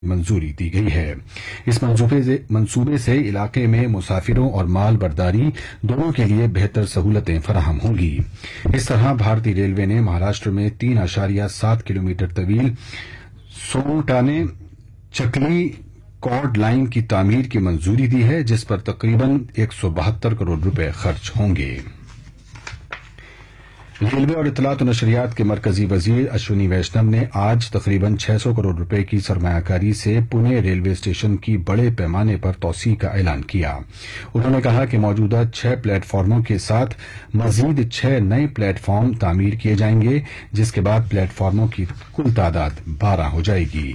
منظوری دی گئی ہے۔ اس منصوبے سے علاقے میں مسافروں اور مال برداری دونوں کے لیے بہتر سہولتیں فراہم ہوں گی۔ اس طرح بھارتی ریلوے نے مہاراشٹر میں 3.7 کلومیٹر طویل سومٹانے چکلی کارڈ لائن کی تعمیر کی منظوری دی ہے، جس پر تقریباً 172 کروڑ روپے خرچ ہوں گے۔ ریلوے اور اطلاعات و نشریات کے مرکزی وزیر اشونی ویشنو نے آج تقریباً 600 کروڑ روپے کی سرمایہ کاری سے پونے ریلوے اسٹیشن کی بڑے پیمانے پر توسیع کا اعلان کیا۔ انہوں نے کہا کہ موجودہ 6 پلیٹ فارموں کے ساتھ مزید 6 نئے پلیٹ فارم تعمیر کیے جائیں گے، جس کے بعد پلیٹ فارموں کی کل تعداد 12 ہو جائے گی۔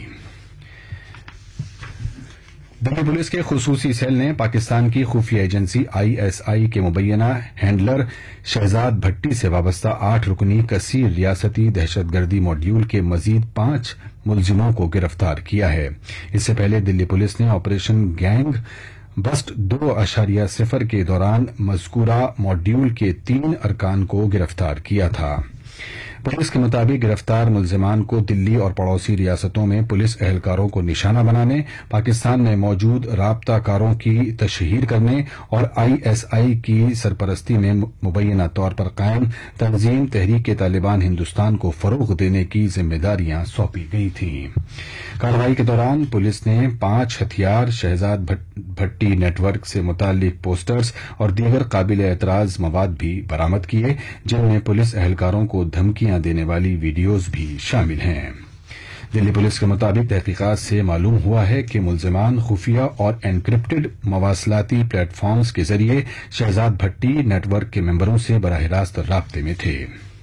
دلی پولیس کے خصوصی سیل نے پاکستان کی خفیہ ایجنسی ISI کے مبینہ ہینڈلر شہزاد بھٹی سے وابستہ 8 رکنی کثیر ریاستی دہشت گردی ماڈیول کے مزید 5 ملزموں کو گرفتار کیا ہے۔ اس سے پہلے دلی پولیس نے آپریشن گینگ بسٹ 2.0 کے دوران مذکورہ ماڈیول کے 3 ارکان کو گرفتار کیا تھا۔ پولیس کے مطابق گرفتار ملزمان کو دلی اور پڑوسی ریاستوں میں پولیس اہلکاروں کو نشانہ بنانے، پاکستان میں موجود رابطہ کاروں کی تشہیر کرنے اور ISI کی سرپرستی میں مبینہ طور پر قائم تنظیم تحریک طالبان ہندوستان کو فروغ دینے کی ذمہ داریاں سونپی گئی تھیں۔ کارروائی کے دوران پولیس نے 5 ہتھیار، شہزاد بھٹی نیٹ ورک سے متعلق پوسٹرز اور دیگر قابل اعتراض مواد بھی برآمد کیے، جن میں پولیس اہلکاروں کو دھمکیاں دینے والی ویڈیوز بھی شامل ہیں۔ دلی پولیس کے مطابق تحقیقات سے معلوم ہوا ہے کہ ملزمان خفیہ اور انکرپٹڈ مواصلاتی پلیٹ فارمز کے ذریعے شہزاد بھٹی نیٹ ورک کے ممبروں سے براہ راست رابطے میں تھے۔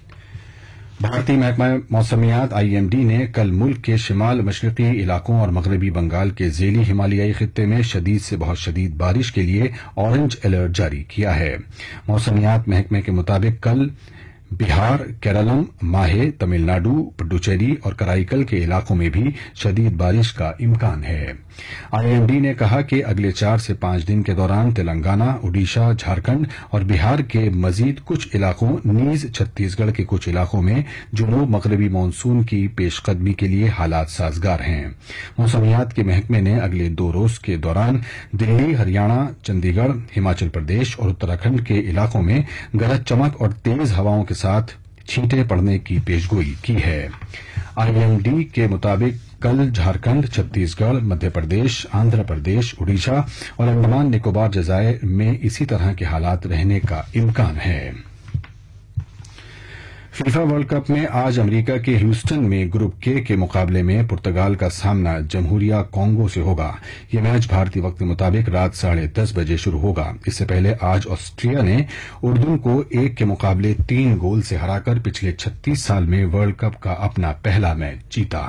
بھارتی محکمہ موسمیات IMD نے کل ملک کے شمال مشرقی علاقوں اور مغربی بنگال کے ذیلی ہمالیائی خطے میں شدید سے بہت شدید بارش کے لیے اورنج الرٹ جاری کیا ہے۔ موسمیات محکمے کے مطابق کل بہار، کیرالم، ماہے، تمل ناڈو، پڈوچیری اور کرائی کے علاقوں میں بھی شدید بارش کا امکان ہے۔ IMD نے کہا کہ اگلے 4 سے 5 دن کے دوران تلنگانہ، اڈیشہ، جھارکھنڈ اور بہار کے مزید کچھ علاقوں نیز چھتیس گڑھ کے کچھ علاقوں میں جنوب مغربی مانسون کی پیش قدمی کے لیے حالات سازگار ہیں۔ موسمیات کے محکمے نے اگلے 2 روز کے دوران دلی، ہریانہ، چنڈی گڑھ، ہماچل پردیش اور اتراکھنڈ کے علاقوں میں گرج چمک اور تیز ہوائوں کے ساتھ چھینٹیں پڑنے کی پیشگوئی کی ہے۔ IMD کے مطابق کل جھارکھنڈ، چھتیس گڑھ، مدھیہ پردیش، آندھرا پردیش، اڈیشہ اور انڈمان نکوبار جزائر میں اسی طرح کے حالات رہنے کا امکان ہے۔ فیفا ورلڈ کپ میں آج امریکہ کے ہیوسٹن میں گروپ کے مقابلے میں پرتگال کا سامنا جمہوریہ کانگو سے ہوگا۔ یہ میچ بھارتی وقت کے مطابق رات 10:30 بجے شروع ہوگا۔ اس سے پہلے آج آسٹریا نے اردن کو 1 کے مقابلے 3 گول سے ہرا کر پچھلے 36 سال میں ورلڈ کپ کا اپنا پہلا میچ جیتا۔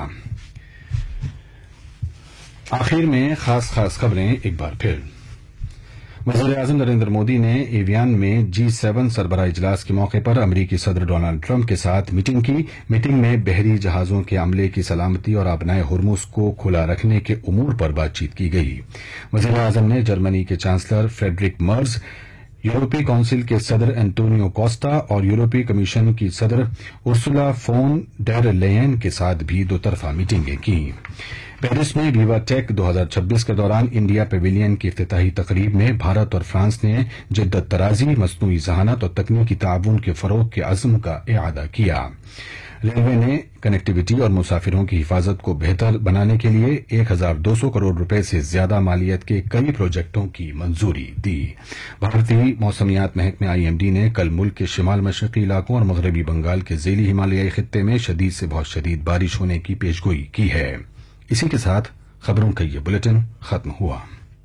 آخر میں خاص خبریں ایک بار پھر۔ وزیر اعظم نریندر مودی نے ایویان میں G7 سربراہ اجلاس کے موقع پر امریکی صدر ڈونلڈ ٹرمپ کے ساتھ میٹنگ کی۔ میٹنگ میں بحری جہازوں کے عملے کی سلامتی اور آبنائے ہرمز کو کھلا رکھنے کے امور پر بات چیت کی گئی۔ وزیر اعظم نے جرمنی کے چانسلر فریڈرک مرز، یورپی کونسل کے صدر انٹونیو کوسٹا اور یورپی کمیشن کی صدر ارسولا فون ڈیر لیئن کے ساتھ بھی 2 طرفہ میٹنگیں کیں۔ پیرس میں ویوا ٹیک 2026 کے دوران انڈیا پیویلین کی افتتاحی تقریب میں بھارت اور فرانس نے جدت طرازی، مصنوعی ذہانت اور تکنیکی تعاون کے فروغ کے عزم کا اعادہ کیا۔ ریلوے نے کنیکٹیوٹی اور مسافروں کی حفاظت کو بہتر بنانے کے لیے 1200 کروڑ روپے سے زیادہ مالیت کے کئی پروجیکٹوں کی منظوری دی۔ بھارتی موسمیات محکمہ IMD نے کل ملک کے شمال مشرقی علاقوں اور مغربی بنگال کے ذیلی ہمالیائی خطے میں شدید سے بہت شدید بارش ہونے کی پیشگوئی کی ہے۔ اسی کے ساتھ خبروں کا یہ بلیٹن ختم ہوا۔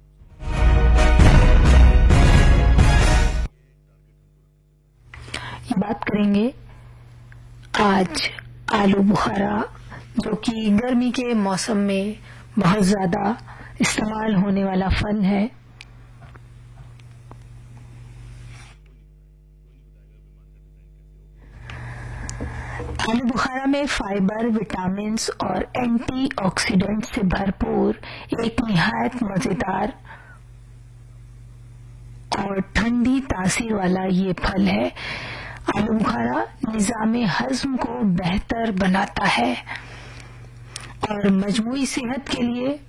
بات کریں گے آج آلو بخارا، جو کہ گرمی کے موسم میں بہت زیادہ استعمال ہونے والا پھل ہے۔ آلو بخارا میں فائبر، وٹامنز اور اینٹی آکسیڈنٹ سے بھرپور ایک نہایت مزیدار اور ٹھنڈی تاثیر والا یہ پھل ہے۔ آلو بخارا نظام ہضم کو بہتر بناتا ہے اور مجموعی صحت کے لیے